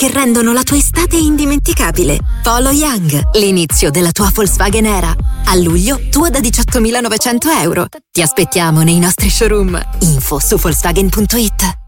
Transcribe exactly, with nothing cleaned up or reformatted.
che rendono la tua estate indimenticabile. Polo Young, l'inizio della tua Volkswagen era. A luglio, tua da diciottomilanovecento euro. Ti aspettiamo nei nostri showroom. Info su Volkswagen punto it.